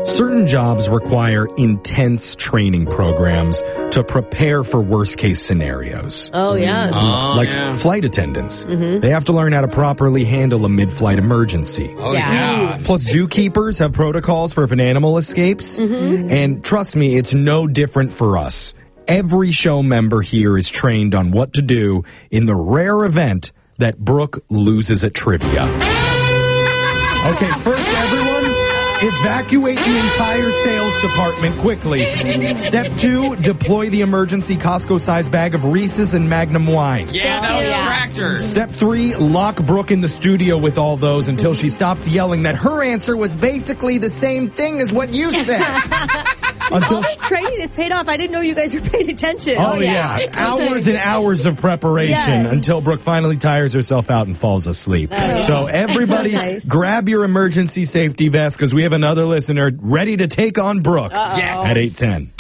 Certain jobs require intense training programs to prepare for worst-case scenarios. Oh, yeah. Like flight attendants. They have to learn how to properly handle a mid-flight emergency. Oh, yeah. Plus, zookeepers have protocols for if an animal escapes. And trust me, it's no different for us. Every show member here is trained on what to do in the rare event that Brooke loses at trivia. Okay, first, everyone, evacuate the entire sales department quickly. Step 2, deploy the emergency Costco-sized bag of Reese's and Magnum wine. Yeah, that'll distract her. Step 3, lock Brooke in the studio with all those until she stops yelling that her answer was basically the same thing as what you said. All this training is paid off. I didn't know you guys were paying attention. Oh, yeah. Hours and hours of preparation until Brooke finally tires herself out and falls asleep. So everybody grab your emergency safety vest because we have another listener ready to take on Brooke at 8:10.